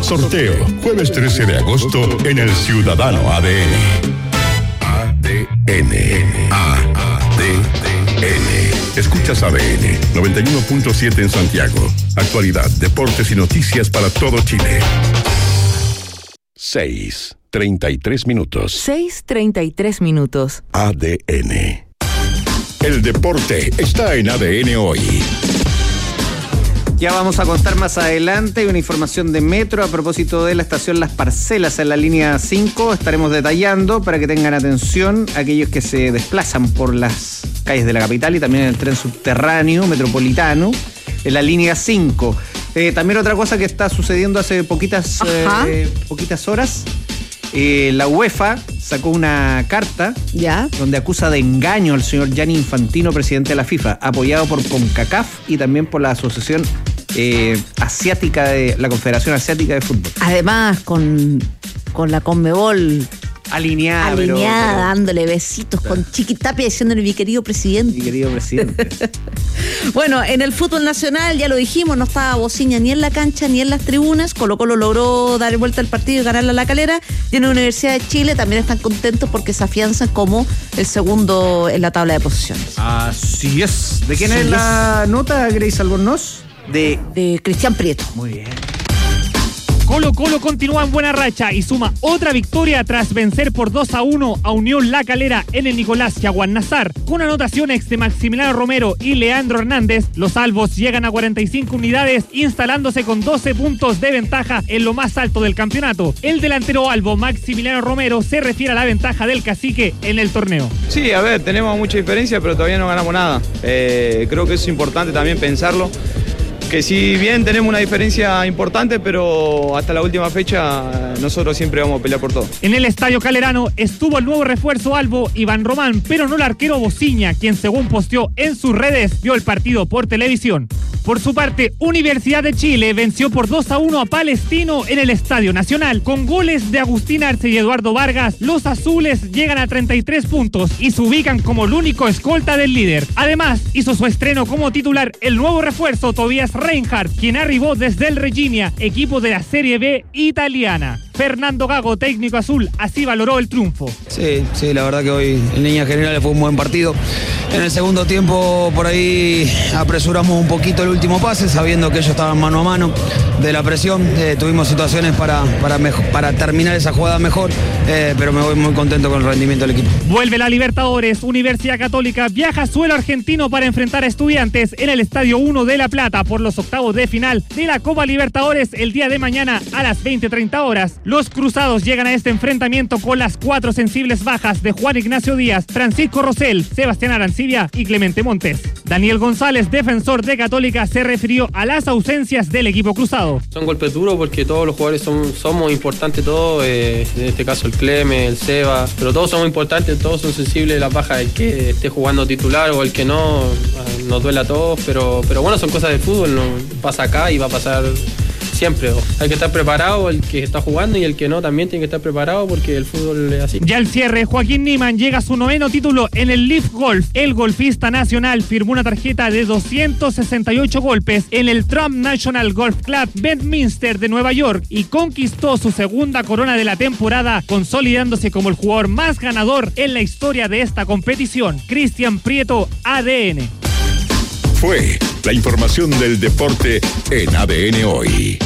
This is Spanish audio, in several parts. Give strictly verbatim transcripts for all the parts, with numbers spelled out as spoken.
Sorteo, jueves trece de agosto en el Ciudadano A D N. A D N. A D N. Escuchas A D N noventa y uno punto siete en Santiago. Actualidad, deportes y noticias para todo Chile. seis, treinta y tres minutos. seis, treinta y tres minutos. A D N. El deporte está en A D N hoy. Ya vamos a contar más adelante una información de Metro a propósito de la estación Las Parcelas en la línea cinco. Estaremos detallando para que tengan atención aquellos que se desplazan por las calles de la capital y también en el tren subterráneo metropolitano en la línea cinco. Eh, también otra cosa que está sucediendo hace poquitas, eh, poquitas horas. Eh, la UEFA sacó una carta ¿Ya? donde acusa de engaño al señor Gianni Infantino, presidente de la FIFA, apoyado por CONCACAF y también por la Asociación eh, Asiática de la Confederación Asiática de Fútbol. Además, con, con la Conmebol alineada, alineada, pero, pero, dándole besitos, claro, con Chiquitapia diciéndole mi querido presidente. Mi querido presidente. Bueno, en el fútbol nacional, ya lo dijimos, no estaba Bociña ni en la cancha ni en las tribunas. Colo-Colo logró dar vuelta al partido y ganarle a La Calera. Y en la Universidad de Chile también están contentos porque se afianzan como el segundo en la tabla de posiciones. Así es. ¿De quién sí es, es la nota, Grace Albornoz? De, de Cristian Prieto. Muy bien. Colo Colo continúa en buena racha y suma otra victoria tras vencer por dos a uno a Unión La Calera en el Nicolás Yaguán Nazar. Con anotaciones de Maximiliano Romero y Leandro Hernández, los albos llegan a cuarenta y cinco unidades, instalándose con doce puntos de ventaja en lo más alto del campeonato. El delantero albo Maximiliano Romero se refiere a la ventaja del cacique en el torneo. Sí, a ver, tenemos mucha diferencia, pero todavía no ganamos nada. Eh, creo que es importante también pensarlo. Que si bien tenemos una diferencia importante, pero hasta la última fecha nosotros siempre vamos a pelear por todo. En el Estadio Calerano estuvo el nuevo refuerzo albo Iván Román, pero no el arquero Bociña, quien según posteó en sus redes vio el partido por televisión. Por su parte, Universidad de Chile venció por dos a uno a Palestino en el Estadio Nacional. Con goles de Agustín Arce y Eduardo Vargas, los azules llegan a treinta y tres puntos y se ubican como el único escolta del líder. Además, hizo su estreno como titular el nuevo refuerzo Tobias Reinhardt, quien arribó desde el Reggina, equipo de la Serie B italiana. Fernando Gago, técnico azul, así valoró el triunfo. Sí, sí, la verdad que hoy en líneas generales fue un buen partido. En el segundo tiempo por ahí apresuramos un poquito el último pase, sabiendo que ellos estaban mano a mano de la presión. Eh, tuvimos situaciones para, para, mejor, para terminar esa jugada mejor, eh, pero me voy muy contento con el rendimiento del equipo. Vuelve la Libertadores. Universidad Católica viaja a suelo argentino para enfrentar a Estudiantes en el Estadio uno de La Plata por los octavos de final de la Copa Libertadores el día de mañana a las veinte treinta horas. Los cruzados llegan a este enfrentamiento con las cuatro sensibles bajas de Juan Ignacio Díaz, Francisco Rosell, Sebastián Arancibia y Clemente Montes. Daniel González, defensor de Católica, se refirió a las ausencias del equipo cruzado. Son golpes duros porque todos los jugadores son, somos importantes todos, eh, en este caso el Cleme, el Seba, pero todos somos importantes, todos son sensibles a las bajas, el que esté jugando titular o el que no, nos duele a todos, pero, pero bueno, son cosas del fútbol, no pasa acá y va a pasar siempre. Hay que estar preparado, el que está jugando y el que no también tiene que estar preparado porque el fútbol es así. Ya al cierre, Joaquín Niemann llega a su noveno título en el Leaf Golf. El golfista nacional firmó una tarjeta de doscientos sesenta y ocho golpes en el Trump National Golf Club Bedminster de Nueva York y conquistó su segunda corona de la temporada, consolidándose como el jugador más ganador en la historia de esta competición. Cristian Prieto, A D N. Fue la información del deporte en A D N hoy.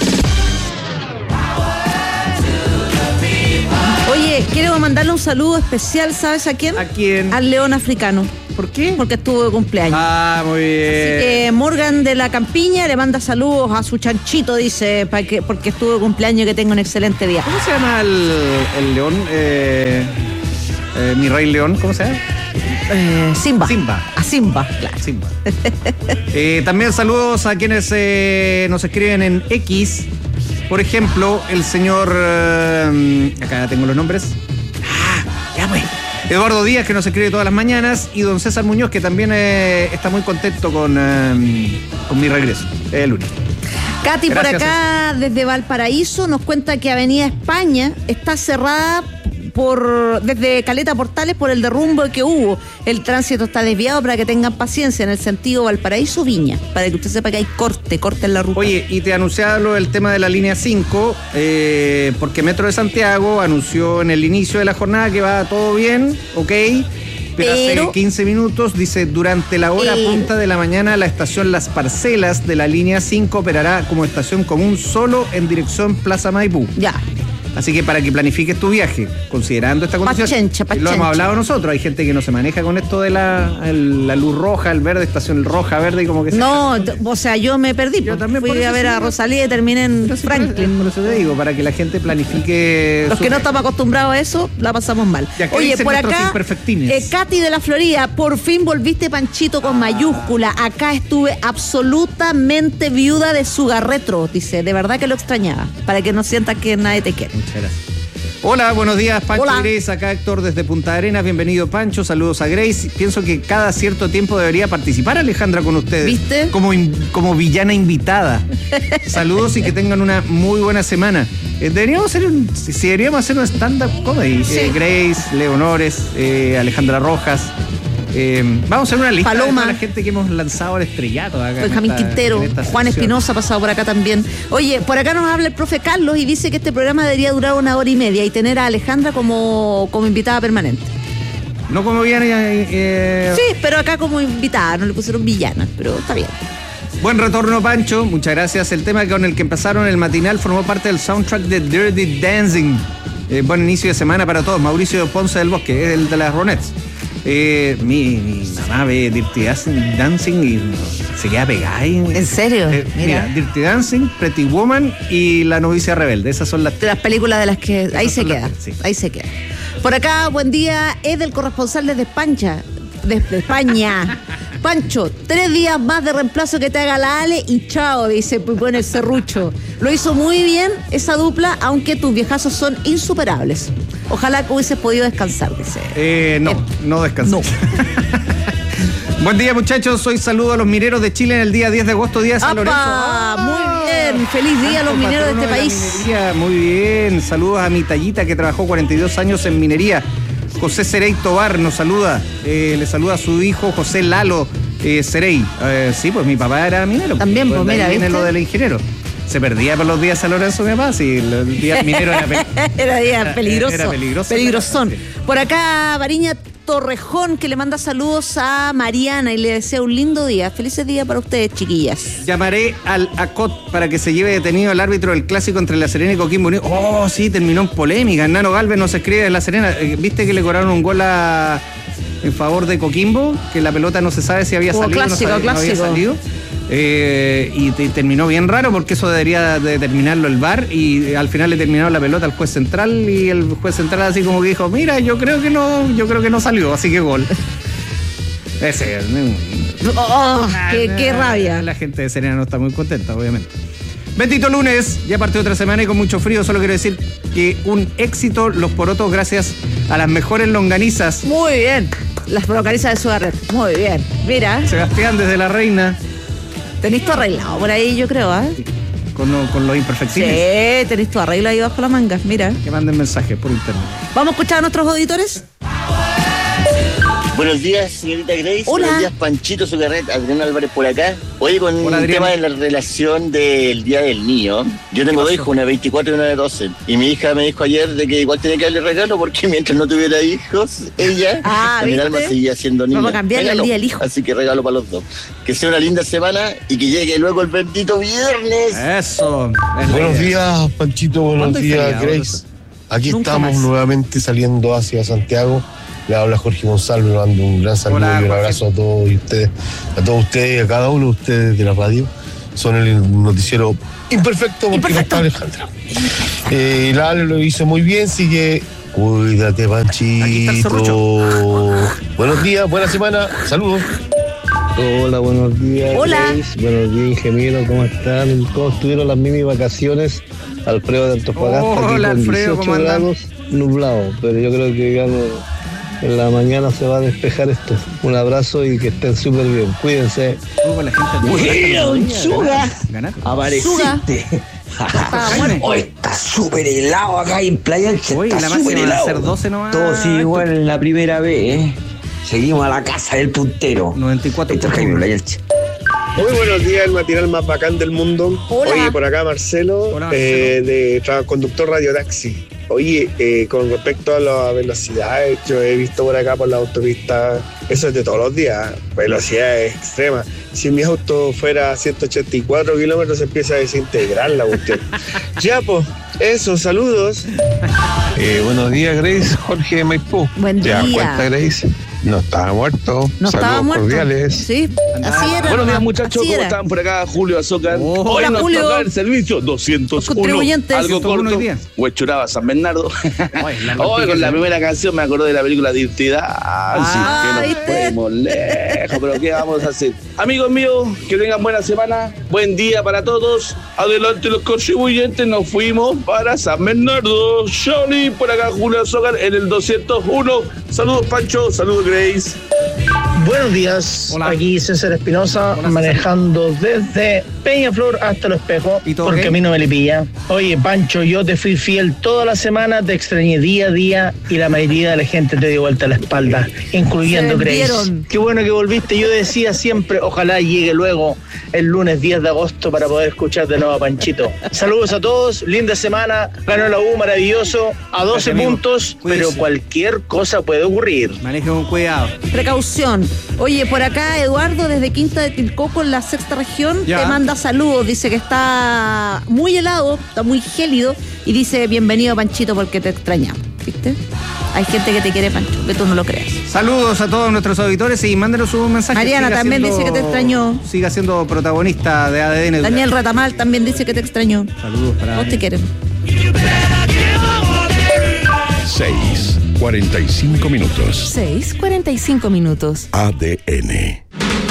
Oye, quiero mandarle un saludo especial, ¿sabes a quién? ¿A quién? Al león africano. ¿Por qué? Porque estuvo de cumpleaños. Ah, muy bien. Así que Morgan de la Campiña le manda saludos a su chanchito, dice, para que, porque estuvo de cumpleaños y que tenga un excelente día. ¿Cómo se llama el, el león? Eh, eh, mi rey león, ¿cómo se llama? Eh, Simba. Simba. A Simba, claro. Simba. eh, también saludos a quienes eh, nos escriben en X. Por ejemplo, el señor... Eh, acá tengo los nombres. Ah, ya pues. Eduardo Díaz, que nos escribe todas las mañanas, y don César Muñoz, que también eh, está muy contento con, eh, con mi regreso el lunes. Katy, Gracias, por acá, desde Valparaíso, nos cuenta que Avenida España está cerrada por desde Caleta Portales por el derrumbe que hubo. El tránsito está desviado para que tengan paciencia en el sentido Valparaíso-Viña, para que usted sepa que hay corte, corte en la ruta. Oye, y te anunciaba lo del tema de la línea cinco, eh, porque Metro de Santiago anunció en el inicio de la jornada que va todo bien, ok, pero, pero hace quince minutos dice, durante la hora eh, punta de la mañana la estación Las Parcelas de la línea cinco operará como estación común solo en dirección Plaza Maipú. Ya. Así que para que planifiques tu viaje, considerando esta condición, pachencha, pachencha. Lo hemos hablado nosotros, hay gente que no se maneja con esto de la, el, la luz roja, el verde, estación roja, verde y como que... No, se... o sea, yo me perdí, yo también fui a ver a Rosalía y terminé en pero Franklin. Por eso te digo, para que la gente planifique... Los su... que no estamos acostumbrados a eso, la pasamos mal. Oye, por acá, eh, Katy de la Florida, por fin volviste Panchito con mayúscula. Acá estuve absolutamente viuda de su garretro, dice, de verdad que lo extrañaba, para que no sientas que nadie te quiere. Muchas gracias. Hola, buenos días, Pancho. Hola. Y Grace, acá Héctor desde Punta Arenas, bienvenido Pancho, saludos a Grace. Pienso que cada cierto tiempo debería participar Alejandra con ustedes. ¿Viste? Como, in, como villana invitada. Saludos y que tengan una muy buena semana. Eh, deberíamos hacer un, si, si deberíamos hacer un stand-up comedy. Sí. Eh, Grace, Leonores, eh, Alejandra Rojas. Eh, vamos a hacer una lista Paloma, de toda la gente que hemos lanzado al estrellato acá. Benjamín Quintero, Juan Espinosa ha pasado por acá también. Oye, por acá nos habla el profe Carlos y dice que este programa debería durar una hora y media y tener a Alejandra como, como invitada permanente. No como villana. Eh... Sí, pero acá como invitada, no le pusieron villana, pero está bien. Buen retorno, Pancho, muchas gracias. El tema con el que empezaron el matinal formó parte del soundtrack de Dirty Dancing. Eh, buen inicio de semana para todos. Mauricio Ponce del Bosque, es el de las Ronettes. Eh, mi, mi mamá ve Dirty Dancing y se queda pegada ahí. ¿En serio? Eh, mira. mira, Dirty Dancing, Pretty Woman y La Novicia Rebelde. Esas son las... De las películas de las que... Ahí se queda, las, sí. ahí se queda. Por acá, buen día, es el corresponsal desde España. Desde España. Pancho, tres días más de reemplazo que te haga la Ale y chao, dice pues bueno el serrucho. Lo hizo muy bien esa dupla, aunque tus viejazos son insuperables. Ojalá que hubieses podido descansar, dice. Eh, no, eh, no descansé. No. Buen día, muchachos. Hoy saludo a los mineros de Chile en el día diez de agosto, día de San Lorenzo. ¡Ah! Muy bien. Feliz día a los mineros de este de país. Minería. Muy bien. Saludos a mi tallita que trabajó cuarenta y dos años en minería. José Cerey Tobar nos saluda. Eh, le saluda a su hijo José Lalo eh, Cerey. Eh, sí, pues mi papá era minero. También, pues, pues mira, viene ¿viste? Lo del ingeniero. Se perdía por los días San Lorenzo, mi papá. Sí, el día minero era, pe era día peligroso. Era peligroso. Peligrosón. Por acá, Variña Torrejón, que le manda saludos a Mariana y le desea un lindo día. Felices días para ustedes, chiquillas. Llamaré al ACOT para que se lleve detenido el árbitro del clásico entre La Serena y Coquimbo Unido. Oh, sí, terminó en polémica. Nano Galvez no se escribe de La Serena. ¿Viste que le cobraron un gol a, en favor de Coquimbo? Que la pelota no se sabe si había Como salido clásico, o no, sabía, no había salido. Eh, y te, terminó bien raro porque eso debería de determinarlo el V A R y al final le terminaron la pelota al juez central y el juez central así como que dijo, mira, yo creo que no, yo creo que no salió, así que gol. Ese oh, qué, qué rabia. La gente de Serena no está muy contenta, obviamente. Bendito lunes, ya partió otra semana y con mucho frío. Solo quiero decir que un éxito los porotos gracias a las mejores longanizas. Muy bien, las longanizas de Suárez. Muy bien, mira. Sebastián desde La Reina. Tenés todo arreglado por ahí, yo creo, ¿eh? Sí. Con, lo, con los imperfecciones. Sí, tenés todo arreglado ahí bajo la manga, mira. Que manden mensajes por internet. ¿Vamos a escuchar a nuestros auditores? Buenos días, señorita Grace. Hola. Buenos días, Panchito Zucarret, Adrián Álvarez por acá. Oye, con Hola, el tema de la relación del Día del Niño, yo tengo dos hijos, una de veinticuatro y una de doce. Y mi hija me dijo ayer de que igual tenía que darle regalo porque mientras no tuviera hijos, ella, ah, en el alma seguía siendo niña. Vamos a cambiarle el día del hijo. Así que regalo para los dos. Que sea una linda semana y que llegue luego el bendito viernes. Eso. Buenos días, Panchito. Buenos días, Grace. Aquí Nunca estamos más. nuevamente saliendo hacia Santiago. Le habla Jorge González, le mando un gran saludo. Hola, y un Jorge. abrazo a todos y ustedes, a todos ustedes y a cada uno de ustedes de la radio. Son el noticiero imperfecto porque Imperfecto. no está Alejandra. Eh, la Ale lo hizo muy bien, sigue. Cuídate, Aquí está el Panchito. Buenos días, buena semana. Saludos. Hola, buenos días. Hola. Grace. Buenos días, ingeniero. ¿Cómo están? ¿Cómo estuvieron las mini vacaciones? Alfredo de Antofagasta, Hola, aquí con Alfredo, ¿cómo dieciocho andan? grados, nublado. Pero yo creo que digamos, en la mañana se va a despejar esto. Un abrazo y que estén súper bien. Cuídense. La gente ¡Bueno, Suga! Ganar. Apareciste. Hoy está súper helado acá en Playa Ancha. Uy, está la máxima súper va a helado. ser doce nomás. Todo sigue igual en la primera vez, ¿eh? Seguimos a la casa del puntero. noventa y cuatro. Esto es Jaime Playa Ancha. Muy buenos días, el matinal más bacán del mundo. Hola. Oye, por acá Marcelo, Hola, Marcelo. Eh, de tra- conductor radiotaxi. Oye, eh, con respecto a las velocidades, yo he visto por acá por la autopista, eso es de todos los días, velocidades extremas. Si mi auto fuera a ciento ochenta y cuatro kilómetros, se empieza a desintegrar la cuestión. Ya, pues, eso, saludos. Eh, buenos días, Grace. Jorge de Maipú. Buen ¿Te das día. cuenta, Grace? No estaba muerto. No Saludos estaba muerto. cordiales. Sí, así era. Buenos días, nomás, muchachos. así ¿Cómo era. están por acá? Julio Azócar. Oh, Hoy hola, nos Julio. toca el servicio doscientos uno. contribuyentes. Algo ciento uno corto. hoy día. Huechuraba San Bernardo. Ay, la Hoy con la noticia. primera canción me acordé de la película Identidad. Ah, sí, que ¿viste? nos fuimos lejos, pero ¿qué vamos a hacer? Amigos míos, que tengan buena semana, buen día para todos. Adelante los contribuyentes, nos fuimos para San Bernardo. Johnny, por acá Julio Azócar en el doscientos uno. Saludos Pancho, saludos Grace. Buenos días, Hola. aquí César Espinosa, César. manejando desde Peñaflor hasta Los Espejos, ¿Y todo porque ok? a mí no me le pilla. Oye, Pancho, yo te fui fiel toda la semana, te extrañé día a día y la mayoría de la gente te dio vuelta la espalda, incluyendo Se Grace. vendieron. Qué bueno que volviste, yo decía siempre, ojalá llegue luego el lunes diez de agosto para poder escuchar de nuevo a Panchito. Saludos a todos, linda semana, ganó la U, maravilloso, a doce Gracias, amigo. puntos, Cuídese. pero cualquier cosa puede ocurrir. Maneje con cuidado. Precaución. Oye, por acá Eduardo desde Quinta de Tilcoco en la sexta región Ya. te manda saludos. Dice que está muy helado, está muy gélido y dice bienvenido Panchito porque te extrañamos. ¿Viste? Hay gente que te quiere, Pancho, que tú no lo creas. Saludos a todos nuestros auditores y mándenos un mensaje. Mariana Siga también siendo- dice que te extrañó. Siga siendo protagonista de A D N. Daniel Ratamal también dice que te extrañó. Saludos para Vos te quieren. seis, cuarenta y cinco minutos. seis cuarenta y cinco minutos. A D N.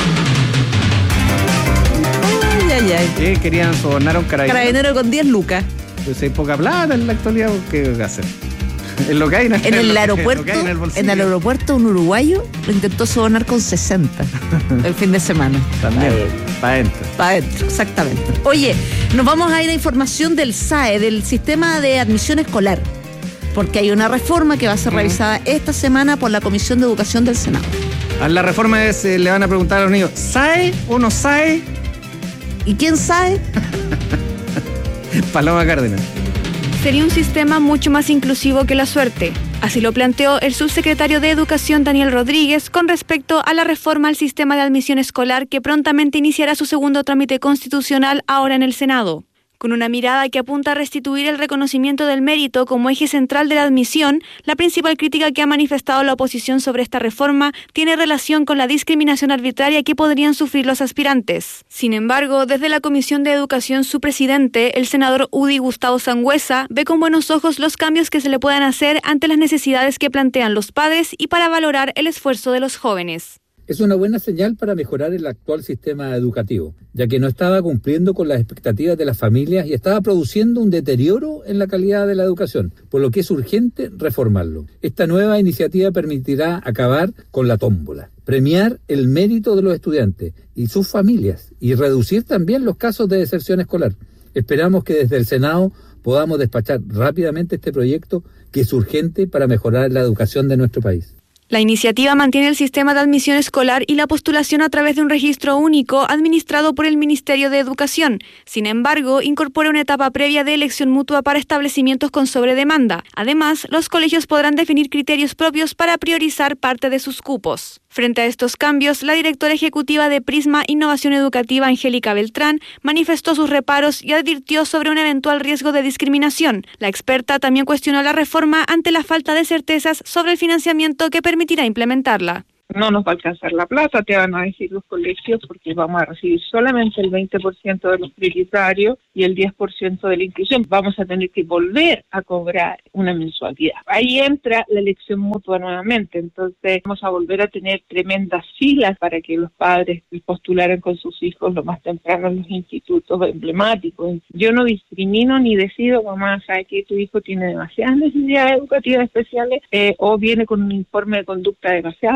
Ay, ay, ay. ¿Qué querían sobornar a un carabinero? Carabinero con diez lucas. Pues hay poca plata en la actualidad, ¿qué hacer? Es lo que hay En es el lo que- aeropuerto, lo que hay en el en bolsillo. el aeropuerto un uruguayo lo intentó sobornar con sesenta el fin de semana. También, para adentro. Para adentro, exactamente. Oye, nos vamos a ir a información del S A E, del Sistema de Admisión Escolar, porque hay una reforma que va a ser revisada esta semana por la Comisión de Educación del Senado. A la reforma es, eh, le van a preguntar a los niños, ¿sabe o no sabe? ¿Y quién sabe? Paloma Cárdenas. Sería un sistema mucho más inclusivo que la suerte. Así lo planteó el subsecretario de Educación Daniel Rodríguez con respecto a la reforma al sistema de admisión escolar que prontamente iniciará su segundo trámite constitucional ahora en el Senado. Con una mirada que apunta a restituir el reconocimiento del mérito como eje central de la admisión, la principal crítica que ha manifestado la oposición sobre esta reforma tiene relación con la discriminación arbitraria que podrían sufrir los aspirantes. Sin embargo, desde la Comisión de Educación, su presidente, el senador U D I Gustavo Sangüesa, ve con buenos ojos los cambios que se le puedan hacer ante las necesidades que plantean los padres y para valorar el esfuerzo de los jóvenes. Es una buena señal para mejorar el actual sistema educativo, ya que no estaba cumpliendo con las expectativas de las familias y estaba produciendo un deterioro en la calidad de la educación, por lo que es urgente reformarlo. Esta nueva iniciativa permitirá acabar con la tómbola, premiar el mérito de los estudiantes y sus familias y reducir también los casos de deserción escolar. Esperamos que desde el Senado podamos despachar rápidamente este proyecto que es urgente para mejorar la educación de nuestro país. La iniciativa mantiene el sistema de admisión escolar y la postulación a través de un registro único administrado por el Ministerio de Educación. Sin embargo, incorpora una etapa previa de elección mutua para establecimientos con sobredemanda. Además, los colegios podrán definir criterios propios para priorizar parte de sus cupos. Frente a estos cambios, la directora ejecutiva de Prisma Innovación Educativa, Angélica Beltrán, manifestó sus reparos y advirtió sobre un eventual riesgo de discriminación. La experta también cuestionó la reforma ante la falta de certezas sobre el financiamiento que permitirá implementarla. No nos va a alcanzar la plata, te van a decir los colegios, porque vamos a recibir solamente el veinte por ciento de los prioritarios y el diez por ciento de la inclusión. Vamos a tener que volver a cobrar una mensualidad. Ahí entra la elección mutua nuevamente, entonces vamos a volver a tener tremendas filas para que los padres postularan con sus hijos lo más temprano en los institutos emblemáticos. Yo no discrimino ni decido, mamá, sabe que tu hijo tiene demasiadas necesidades educativas especiales eh, o viene con un informe de conducta demasiado complejo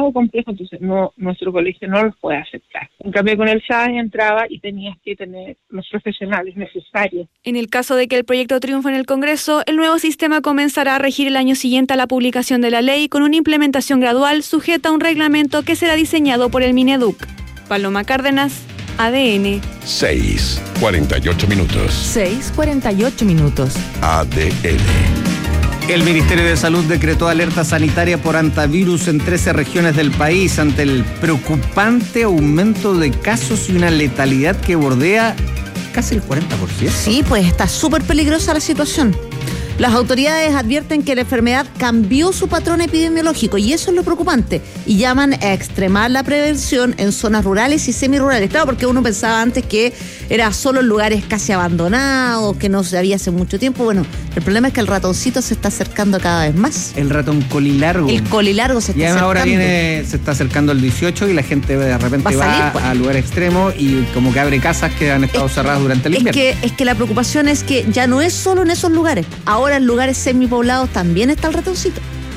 lejos, entonces no, nuestro colegio no los puede aceptar. En cambio, con el S A D entraba y tenías que tener los profesionales necesarios. En el caso de que el proyecto triunfe en el Congreso, el nuevo sistema comenzará a regir el año siguiente a la publicación de la ley con una implementación gradual sujeta a un reglamento que será diseñado por el Mineduc. Paloma Cárdenas, A D N. seis, cuarenta y ocho minutos. seis, cuarenta y ocho minutos. A D N. El Ministerio de Salud decretó alerta sanitaria por hantavirus en trece regiones del país ante el preocupante aumento de casos y una letalidad que bordea casi el cuarenta por ciento. Sí, pues está súper peligrosa la situación. Las autoridades advierten que la enfermedad cambió su patrón epidemiológico y eso es lo preocupante. Y llaman a extremar la prevención en zonas rurales y semirurales. Claro, porque uno pensaba antes que era solo en lugares casi abandonados, que no se había hace mucho tiempo. Bueno, el problema es que el ratoncito se está acercando cada vez más. El ratón colilargo. El colilargo se está y acercando. ahora viene, se está acercando el dieciocho y la gente de repente va, a, salir, va pues. a lugares extremos y como que abre casas que han estado es, cerradas durante el invierno. Es que, es que la preocupación es que ya no es solo en esos lugares. Ahora Ahora en lugares semipoblados también está el ratoncito.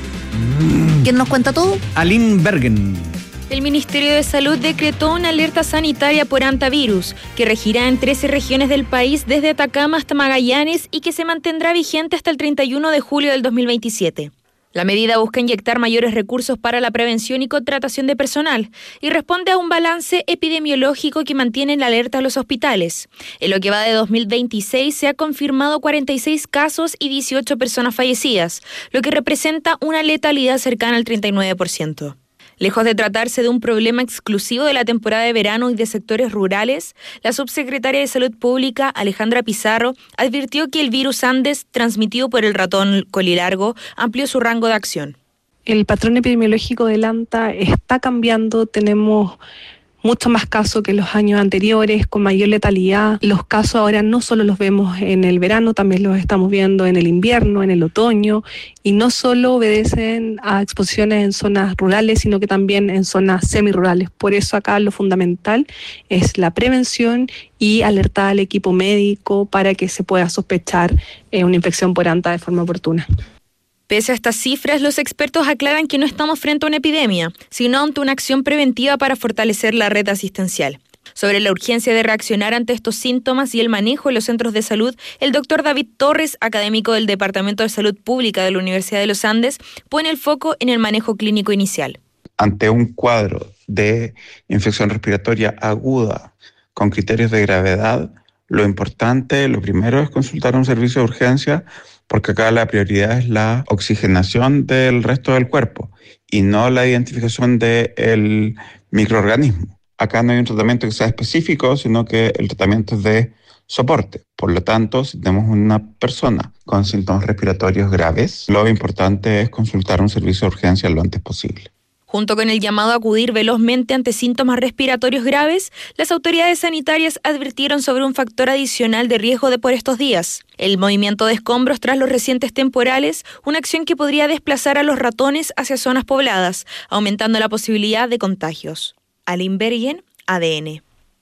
Mm. ¿Quién nos cuenta todo? Aline Bergen. El Ministerio de Salud decretó una alerta sanitaria por hantavirus, que regirá en trece regiones del país desde Atacama hasta Magallanes y que se mantendrá vigente hasta el treinta y uno de julio del dos mil veintisiete. La medida busca inyectar mayores recursos para la prevención y contratación de personal y responde a un balance epidemiológico que mantiene en alerta a los hospitales. En lo que va de dos mil veintiséis se ha confirmado cuarenta y seis casos y dieciocho personas fallecidas, lo que representa una letalidad cercana al treinta y nueve por ciento. Lejos de tratarse de un problema exclusivo de la temporada de verano y de sectores rurales, la subsecretaria de Salud Pública, Alejandra Pizarro, advirtió que el virus Andes, transmitido por el ratón colilargo, amplió su rango de acción. El patrón epidemiológico del ANTA está cambiando, tenemos mucho más casos que los años anteriores, con mayor letalidad. Los casos ahora no solo los vemos en el verano, también los estamos viendo en el invierno, en el otoño, y no solo obedecen a exposiciones en zonas rurales, sino que también en zonas semirurales. Por eso acá lo fundamental es la prevención y alertar al equipo médico para que se pueda sospechar eh, una infección por ANTA de forma oportuna. Pese a estas cifras, los expertos aclaran que no estamos frente a una epidemia, sino ante una acción preventiva para fortalecer la red asistencial. Sobre la urgencia de reaccionar ante estos síntomas y el manejo en los centros de salud, el doctor David Torres, académico del Departamento de Salud Pública de la Universidad de los Andes, pone el foco en el manejo clínico inicial. Ante un cuadro de infección respiratoria aguda con criterios de gravedad, lo importante, lo primero es consultar un servicio de urgencia, porque acá la prioridad es la oxigenación del resto del cuerpo y no la identificación del microorganismo. Acá no hay un tratamiento que sea específico, sino que el tratamiento es de soporte. Por lo tanto, si tenemos una persona con síntomas respiratorios graves, lo importante es consultar un servicio de urgencia lo antes posible. Junto con el llamado a acudir velozmente ante síntomas respiratorios graves, las autoridades sanitarias advirtieron sobre un factor adicional de riesgo de por estos días: el movimiento de escombros tras los recientes temporales, una acción que podría desplazar a los ratones hacia zonas pobladas, aumentando la posibilidad de contagios. Aline Bergen, A D N.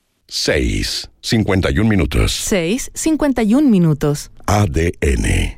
seis, cincuenta y un minutos. seis, cincuenta y un minutos. A D N.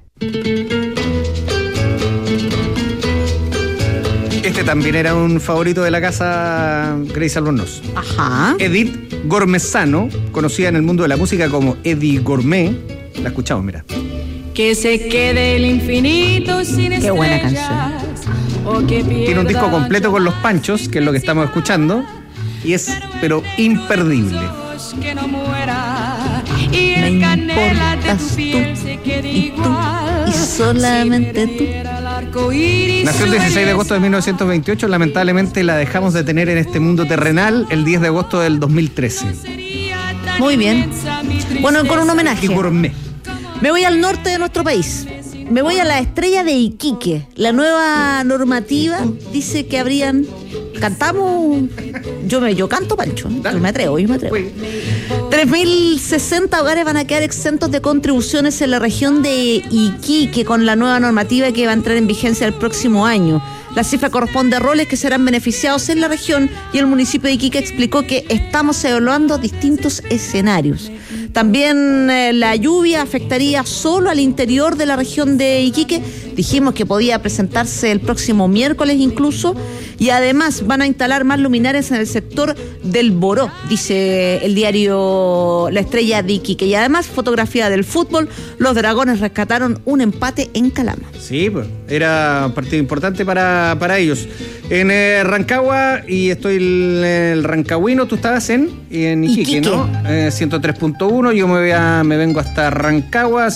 Este también era un favorito de la casa Grace Albornoz. Ajá. Edith Gormezano, conocida en el mundo de la música como Eddie Gourmet. La escuchamos, mira. Que se quede el infinito sin estrellas. Qué buena canción. O que Tiene un disco completo con Los Panchos, que es lo que estamos escuchando, y es, pero imperdible. que no muera. Y Me el canela de importas tu piel tú, se quede y tú, igual. y solamente tú. Nació el dieciséis de agosto de mil novecientos veintiocho, lamentablemente la dejamos de tener en este mundo terrenal el diez de agosto del dos mil trece. Muy bien. Bueno, con un homenaje. Gourmet. Me voy al norte de nuestro país. Me voy a la Estrella de Iquique. La nueva normativa dice que habrían... Cantamos... Yo me yo canto, Pancho. Yo me atrevo, yo me atrevo. tres mil sesenta hogares van a quedar exentos de contribuciones en la región de Iquique con la nueva normativa que va a entrar en vigencia el próximo año. La cifra corresponde a roles que serán beneficiados en la región y el municipio de Iquique explicó que estamos evaluando distintos escenarios. También eh, la lluvia afectaría solo al interior de la región de Iquique. Dijimos que podía presentarse el próximo miércoles incluso. Y además van a instalar más luminarias en el sector del Boró, dice el diario La Estrella de Iquique. Y además, fotografía del fútbol, los dragones rescataron un empate en Calama. Sí, pues era un partido importante para, para ellos. En eh, Rancagua, y estoy el, el rancagüino, tú estabas en, en Iquique, Iquique. ¿no? Eh, ciento tres punto uno, yo me, voy a, me vengo hasta Rancagua,